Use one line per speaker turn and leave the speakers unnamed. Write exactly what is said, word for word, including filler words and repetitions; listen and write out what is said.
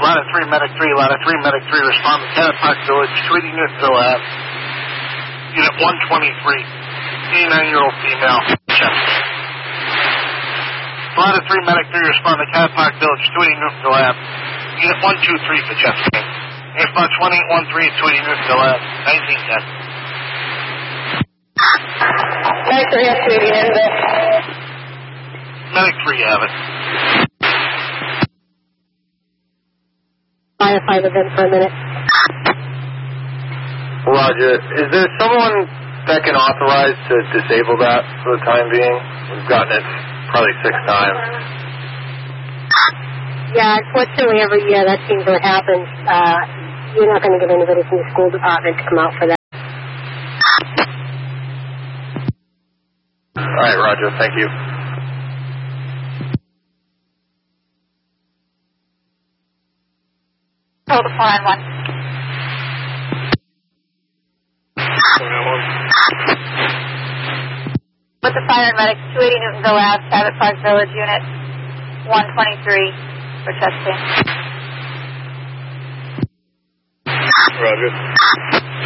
Ladder three, Medic three, Ladder three, Medic three, respond to Cannon Park Village, Tweedy Newtonville Ave. Unit one twenty-three, eighty-nine-year-old female, check. Ladder three, Medic three, respond to Cannon Park Village, Tweedy Newtonville Ave. Unit one two three for chest pain. Airspot twenty-eight one three, Tweedy Newtonville Ave, nineteen ten.
Medic three, have Tweedy Newtonville.
Medic three, you have it.
Firefighter then for a minute.
Roger. Is there someone that can authorize to disable that for the time being? We've gotten it probably six times.
Yeah, unfortunately every year that seems to happen. Uh, you're not going to get anybody from the school department to come out for that.
All right, Roger. Thank you.
Hold the fire one. With the fire and medic, two eighty Newtonville Ave, Cabot Park Village, Unit one twenty-three for chest pain.
Roger.